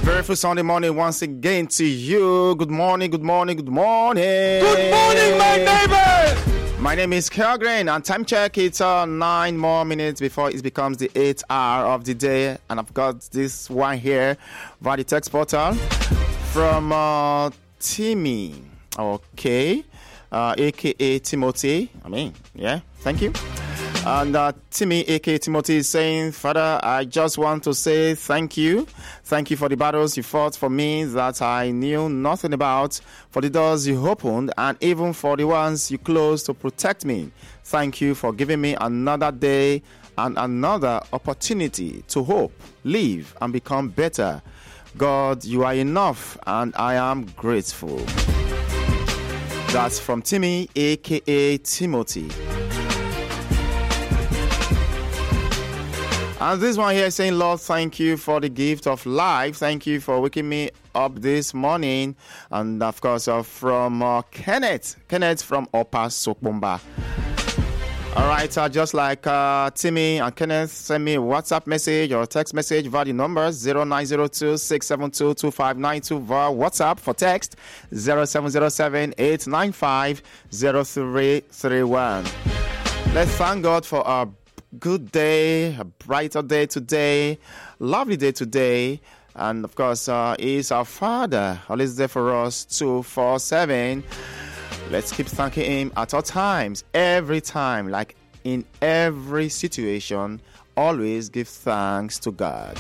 Beautiful Sunday morning once again to you. Good morning, good morning, good morning. Good morning, my neighbors. My name is Kelgren, and time check, it's 9 more minutes before it becomes the 8th hour of the day. And I've got this one here via the text portal from Timmy, okay, aka Timothy. Thank you. And Timmy, aka Timothy, is saying, Father, I just want to say thank you. Thank you for the battles you fought for me that I knew nothing about, for the doors you opened, and even for the ones you closed to protect me. Thank you for giving me another day and another opportunity to hope, live, and become better. God, you are enough, and I am grateful. That's from Timmy, aka Timothy. And this one here is saying, Lord, thank you for the gift of life. Thank you for waking me up this morning. And of course, from Kenneth from Upper Sokbomba. All right, just like Timmy and Kenneth, send me a WhatsApp message or text message via the numbers 0902-672-2592 via WhatsApp for text 0707-895-0331. Let's thank God for our good day, a brighter day today, lovely day today, and of course, He is our Father, always there for us 24/7. Let's keep thanking Him at all times, every time, like in every situation. Always give thanks to God.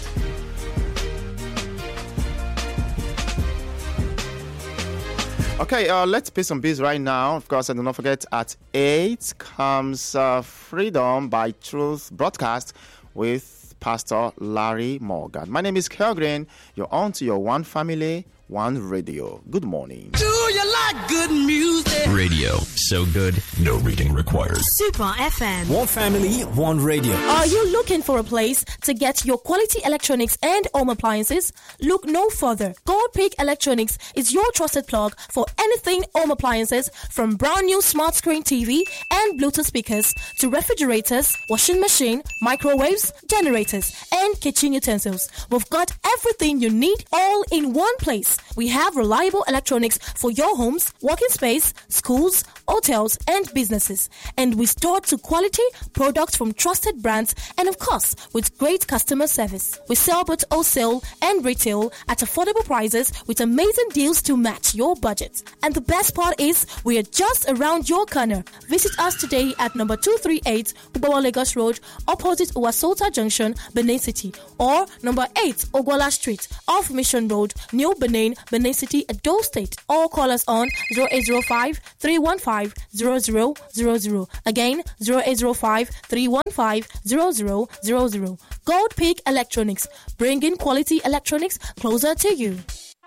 Okay, let's pay some bills right now. Of course, and do not forget, at 8 comes Freedom by Truth broadcast with Pastor Larry Morgan. My name is Kelgren. You're on to your One Family, One Radio. Good morning. Do you like good music? Radio. So good, no reading required. Super FM. One family, one radio. Are you looking for a place to get your quality electronics and home appliances? Look no further. Gold Peak Electronics is your trusted plug for anything home appliances, from brand new smart screen TV and Bluetooth speakers to refrigerators, washing machine, microwaves, generators, and kitchen utensils. We've got everything you need all in one place. We have reliable electronics for your homes, working space, schools, hotels, and businesses. And we store to quality products from trusted brands, and of course, with great customer service. We sell both wholesale and retail at affordable prices with amazing deals to match your budget. And the best part is, we are just around your corner. Visit us today at number 238 Ubawa Lagos Road, opposite Uwasota Junction, Benin City, or number 8 Ogwala Street, off Mission Road, New Benin, Benin City, Edo State. Or call us on 0805-315-0000. Again, 0805-315-0000. Gold Peak Electronics, bringing quality electronics closer to you.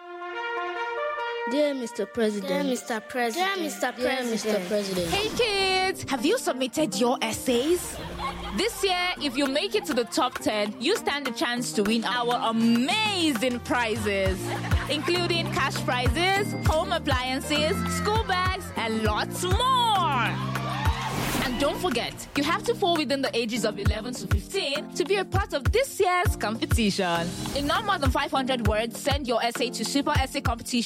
Dear Mr. President. Dear Mr. President. Dear Mr. President. Dear Mr. President. Hey kids, have you submitted your essays? This year, if you make it to the top 10, you stand a chance to win our amazing prizes, including cash prizes, home appliances, school bags, and lots more. And don't forget, you have to fall within the ages of 11 to 15 to be a part of this year's competition. In no more than 500 words, send your essay to Super Essay Competition